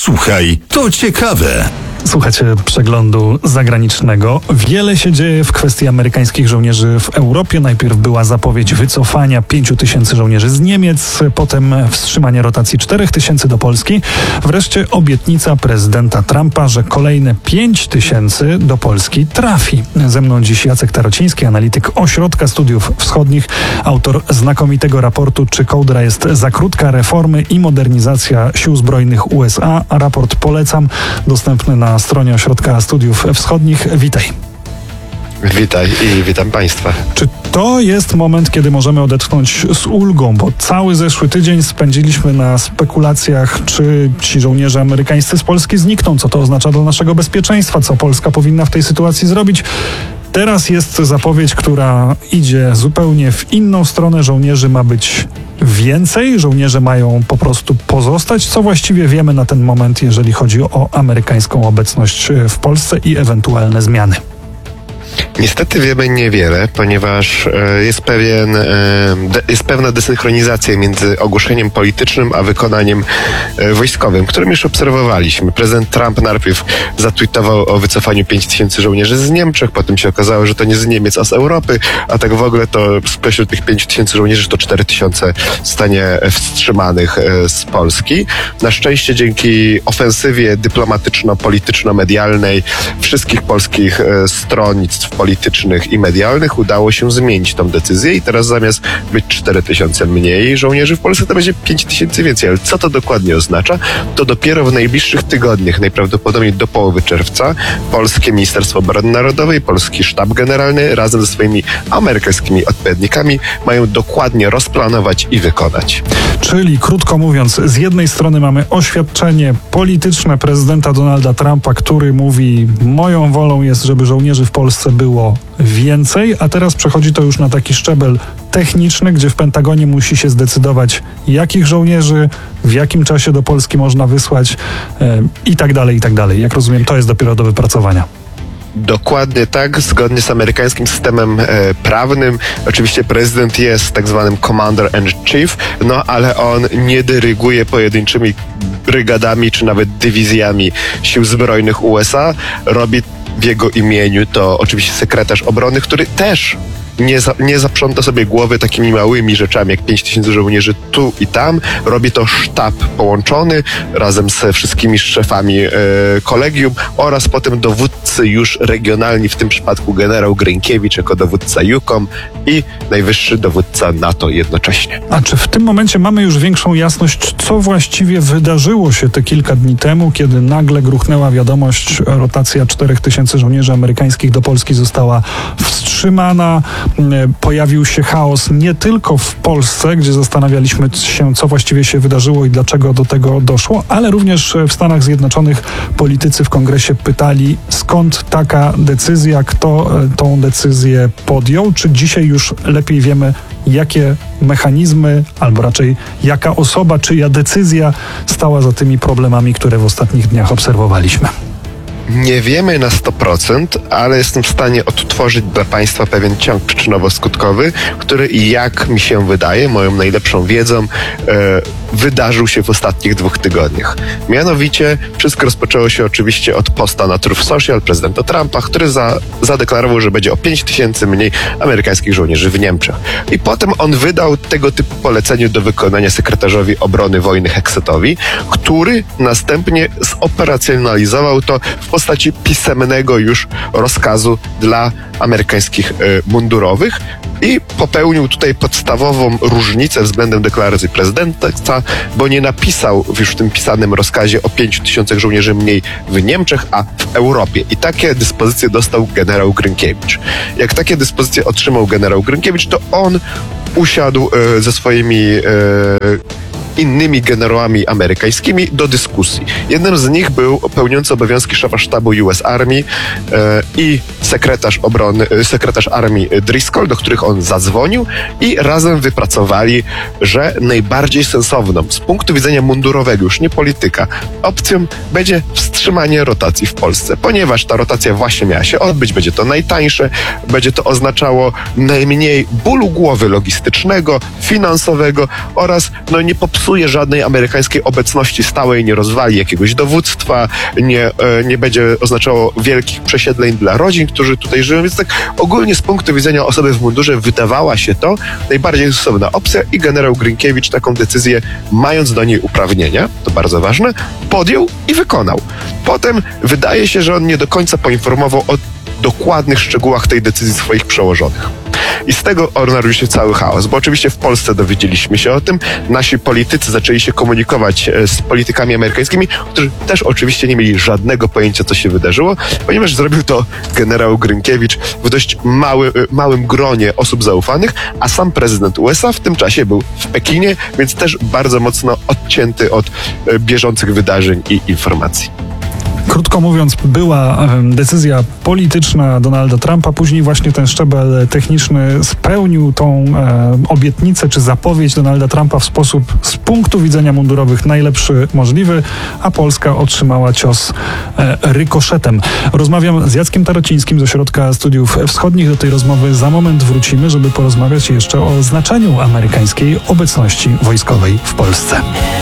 Słuchaj, to ciekawe. Słuchajcie przeglądu zagranicznego. Wiele się dzieje w kwestii amerykańskich żołnierzy w Europie. Najpierw była zapowiedź wycofania 5000 żołnierzy z Niemiec, potem wstrzymanie rotacji 4000 do Polski. Wreszcie obietnica prezydenta Trumpa, że kolejne 5000 do Polski trafi. Ze mną dziś Jacek Tarociński, analityk Ośrodka Studiów Wschodnich, autor znakomitego raportu Czy kołdra jest za krótka? Reformy i modernizacja sił zbrojnych USA. Raport polecam, dostępny na stronie Ośrodka Studiów Wschodnich. Witaj. Witaj i witam Państwa. Czy to jest moment, kiedy możemy odetchnąć z ulgą? Bo cały zeszły tydzień spędziliśmy na spekulacjach, czy ci żołnierze amerykańscy z Polski znikną, co to oznacza dla naszego bezpieczeństwa, co Polska powinna w tej sytuacji zrobić. Teraz jest zapowiedź, która idzie zupełnie w inną stronę. Żołnierzy ma być więcej, żołnierze mają po prostu pozostać. Co właściwie wiemy na ten moment, jeżeli chodzi o amerykańską obecność w Polsce i ewentualne zmiany? Niestety wiemy niewiele, ponieważ jest pewna desynchronizacja między ogłoszeniem politycznym a wykonaniem wojskowym, którym już obserwowaliśmy. Prezydent Trump najpierw zatweetował o wycofaniu 5000 żołnierzy z Niemczech, potem się okazało, że to nie z Niemiec, a z Europy, a tak w ogóle to spośród tych 5000 żołnierzy to 4000 zostanie wstrzymanych z Polski. Na szczęście dzięki ofensywie dyplomatyczno-polityczno-medialnej wszystkich polskich stronnictw politycznych i medialnych udało się zmienić tą decyzję i teraz zamiast być 4000 mniej żołnierzy w Polsce, to będzie 5000 więcej. Ale co to dokładnie oznacza? To dopiero w najbliższych tygodniach, najprawdopodobniej do połowy czerwca, polskie Ministerstwo Obrony Narodowej, polski Sztab Generalny razem ze swoimi amerykańskimi odpowiednikami mają dokładnie rozplanować i wykonać. Czyli krótko mówiąc, z jednej strony mamy oświadczenie polityczne prezydenta Donalda Trumpa, który mówi: moją wolą jest, żeby żołnierzy w Polsce było więcej, a teraz przechodzi to już na taki szczebel techniczny, gdzie w Pentagonie musi się zdecydować, jakich żołnierzy, w jakim czasie do Polski można wysłać i tak dalej, i tak dalej. Jak rozumiem, to jest dopiero do wypracowania. Dokładnie tak, zgodnie z amerykańskim systemem prawnym. Oczywiście prezydent jest tak zwanym commander-in-chief, no ale on nie dyryguje pojedynczymi brygadami czy nawet dywizjami sił zbrojnych USA. Robi w jego imieniu to oczywiście sekretarz obrony, który też nie zaprząta sobie głowy takimi małymi rzeczami jak 5000 żołnierzy tu i tam. Robi to sztab połączony razem ze wszystkimi szefami kolegium oraz potem dowódcy już regionalni, w tym przypadku generał Gryńkiewicz jako dowódca EUCOM i najwyższy dowódca NATO jednocześnie. A czy w tym momencie mamy już większą jasność, co właściwie wydarzyło się te kilka dni temu, kiedy nagle gruchnęła wiadomość, rotacja 4000 żołnierzy amerykańskich do Polski została wstrzymana? Pojawił się chaos nie tylko w Polsce, gdzie zastanawialiśmy się, co właściwie się wydarzyło i dlaczego do tego doszło, ale również w Stanach Zjednoczonych politycy w kongresie pytali, skąd taka decyzja, kto tą decyzję podjął, czy dzisiaj już lepiej wiemy, jakie mechanizmy, albo raczej jaka osoba, czyja decyzja stała za tymi problemami, które w ostatnich dniach obserwowaliśmy. Nie wiemy na 100%, ale jestem w stanie odtworzyć dla Państwa pewien ciąg przyczynowo-skutkowy, który, jak mi się wydaje, moją najlepszą wiedzą, wydarzył się w ostatnich 2 tygodniach. Mianowicie wszystko rozpoczęło się oczywiście od posta na Truth Social prezydenta Trumpa, który zadeklarował, że będzie o 5000 mniej amerykańskich żołnierzy w Niemczech. I potem on wydał tego typu polecenie do wykonania sekretarzowi obrony wojny Hexetowi, który następnie zoperacjonalizował to w postaci pisemnego już rozkazu dla amerykańskich mundurowych i popełnił tutaj podstawową różnicę względem deklaracji prezydenta, bo nie napisał już w tym pisanym rozkazie o 5000 żołnierzy mniej w Niemczech, a w Europie. I takie dyspozycje dostał generał Gryńkiewicz. Jak takie dyspozycje otrzymał generał Gryńkiewicz, to on usiadł ze swoimi innymi generałami amerykańskimi do dyskusji. Jednym z nich był pełniący obowiązki szefa sztabu US Army i sekretarz armii Driscoll, do których on zadzwonił i razem wypracowali, że najbardziej sensowną z punktu widzenia mundurowego, już nie polityka, opcją będzie wstrzymanie rotacji w Polsce, ponieważ ta rotacja właśnie miała się odbyć, będzie to najtańsze, będzie to oznaczało najmniej bólu głowy logistycznego, finansowego oraz nie popsuje zepsuje żadnej amerykańskiej obecności stałej, nie rozwali jakiegoś dowództwa, nie będzie oznaczało wielkich przesiedleń dla rodzin, którzy tutaj żyją, więc tak ogólnie z punktu widzenia osoby w mundurze wydawała się to najbardziej stosowna opcja i generał Grinkiewicz taką decyzję, mając do niej uprawnienia, to bardzo ważne, podjął i wykonał. Potem wydaje się, że on nie do końca poinformował o dokładnych szczegółach tej decyzji swoich przełożonych. I z tego narodził się cały chaos, bo oczywiście w Polsce dowiedzieliśmy się o tym, nasi politycy zaczęli się komunikować z politykami amerykańskimi, którzy też oczywiście nie mieli żadnego pojęcia, co się wydarzyło, ponieważ zrobił to generał Grinkiewicz w dość małym gronie osób zaufanych, a sam prezydent USA w tym czasie był w Pekinie, więc też bardzo mocno odcięty od bieżących wydarzeń i informacji. Krótko mówiąc, była decyzja polityczna Donalda Trumpa, później właśnie ten szczebel techniczny spełnił tą obietnicę czy zapowiedź Donalda Trumpa w sposób z punktu widzenia mundurowych najlepszy możliwy, a Polska otrzymała cios rykoszetem. Rozmawiam z Jackiem Tarocińskim z Ośrodka Studiów Wschodnich. Do tej rozmowy za moment wrócimy, żeby porozmawiać jeszcze o znaczeniu amerykańskiej obecności wojskowej w Polsce.